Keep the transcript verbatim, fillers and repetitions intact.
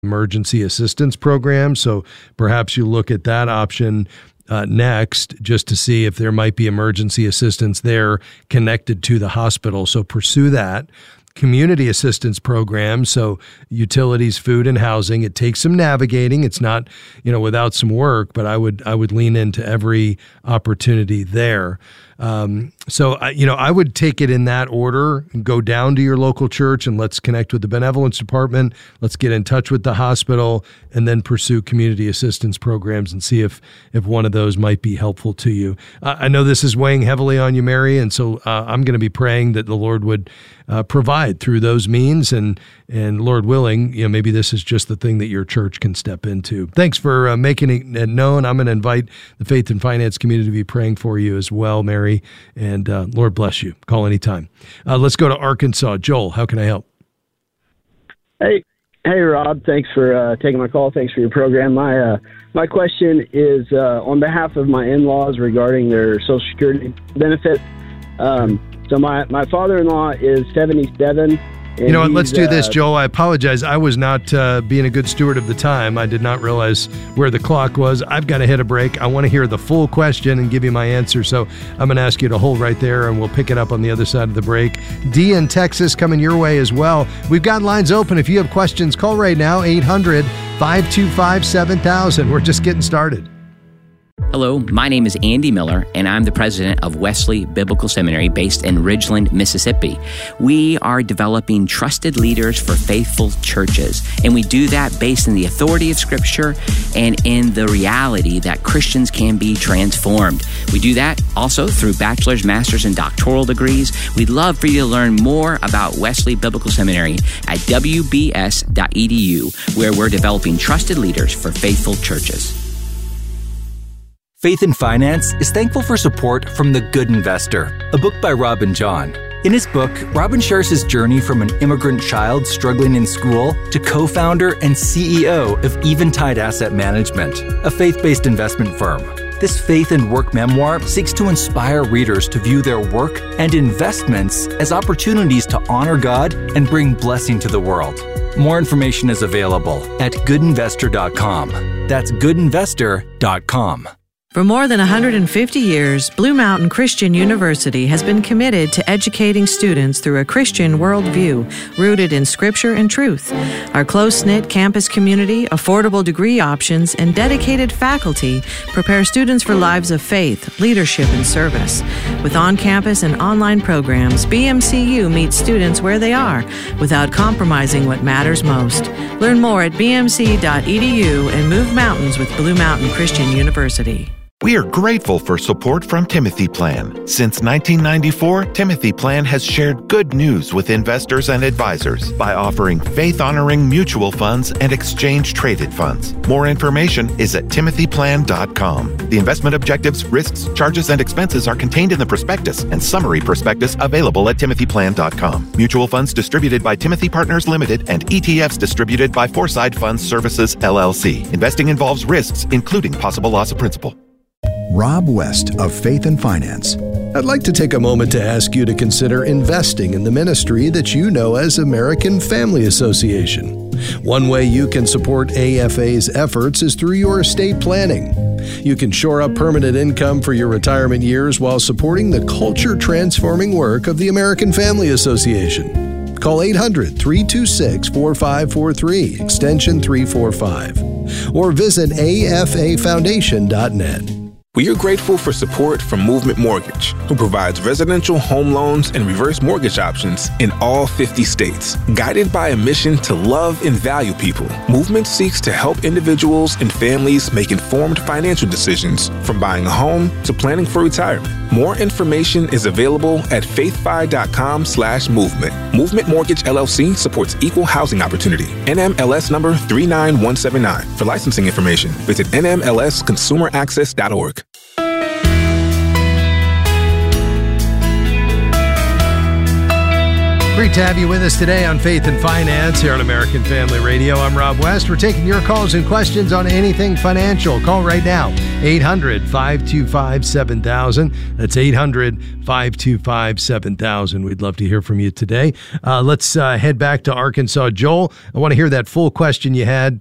emergency assistance program. So perhaps you look at that option uh, next, just to see if there might be emergency assistance there connected to the hospital. So pursue that. Community assistance program, so utilities, food, and housing. It takes some navigating. It's not, you know, without some work, but I would I would lean into every opportunity there. Um, so, I, you know, I would take it in that order and go down to your local church and let's connect with the benevolence department. Let's get in touch with the hospital and then pursue community assistance programs and see if, if one of those might be helpful to you. Uh, I know this is weighing heavily on you, Mary, and so uh, I'm going to be praying that the Lord would uh, provide through those means, and, and Lord willing, you know, maybe this is just the thing that your church can step into. Thanks for uh, making it known. I'm going to invite the faith and finance community to be praying for you as well, Mary. And uh, Lord bless you. Call anytime. Uh, let's go to Arkansas. Joel, how can I help? Hey, hey, Rob. Thanks for uh, taking my call. Thanks for your program. My uh, my question is uh, on behalf of my in-laws regarding their Social Security benefits. Um, so my, my father-in-law is seventy-seven. You know what? Let's do this, uh, Joel. I apologize. I was not uh, being a good steward of the time. I did not realize where the clock was. I've got to hit a break. I want to hear the full question and give you my answer. So I'm going to ask you to hold right there, and we'll pick it up on the other side of the break. Dee in Texas coming your way as well. We've got lines open. If you have questions, call right now, eight hundred, five two five, seven thousand. We're just getting started. Hello, my name is Andy Miller, and I'm the president of Wesley Biblical Seminary based in Ridgeland, Mississippi. We are developing trusted leaders for faithful churches, and we do that based in the authority of Scripture and in the reality that Christians can be transformed. We do that also through bachelor's, master's, and doctoral degrees. We'd love for you to learn more about Wesley Biblical Seminary at w b s dot e d u, where we're developing trusted leaders for faithful churches. Faith and Finance is thankful for support from The Good Investor, a book by Robin John. In his book, Robin shares his journey from an immigrant child struggling in school to co-founder and C E O of Eventide Asset Management, a faith-based investment firm. This faith and work memoir seeks to inspire readers to view their work and investments as opportunities to honor God and bring blessing to the world. More information is available at good investor dot com. That's good investor dot com. For more than one hundred fifty years, Blue Mountain Christian University has been committed to educating students through a Christian worldview rooted in Scripture and truth. Our close-knit campus community, affordable degree options, and dedicated faculty prepare students for lives of faith, leadership, and service. With on-campus and online programs, B M C U meets students where they are without compromising what matters most. Learn more at b m c dot e d u and move mountains with Blue Mountain Christian University. We are grateful for support from Timothy Plan. Since nineteen ninety-four, Timothy Plan has shared good news with investors and advisors by offering faith-honoring mutual funds and exchange-traded funds. More information is at timothy plan dot com. The investment objectives, risks, charges, and expenses are contained in the prospectus and summary prospectus available at timothy plan dot com. Mutual funds distributed by Timothy Partners Limited and E T Fs distributed by Foreside Funds Services, L L C. Investing involves risks, including possible loss of principal. Rob West of Faith and Finance. I'd like to take a moment to ask you to consider investing in the ministry that you know as American Family Association. One way you can support A F A's efforts is through your estate planning. You can shore up permanent income for your retirement years while supporting the culture-transforming work of the American Family Association. Call eight hundred, three two six, four five four three, extension three forty-five, or visit a f a foundation dot net. We are grateful for support from Movement Mortgage, who provides residential home loans and reverse mortgage options in all fifty states. Guided by a mission to love and value people, Movement seeks to help individuals and families make informed financial decisions, from buying a home to planning for retirement. More information is available at faithfi.com slash movement. Movement Mortgage L L C supports equal housing opportunity. N M L S number three nine one seven nine. For licensing information, visit n m l s consumer access dot org. Great to have you with us today on Faith and Finance here on American Family Radio. I'm Rob West. We're taking your calls and questions on anything financial. Call right now, eight hundred, five two five, seven thousand. That's eight hundred, five two five, seven thousand. We'd love to hear from you today. Uh, let's uh, head back to Arkansas. Joel, I want to hear that full question you had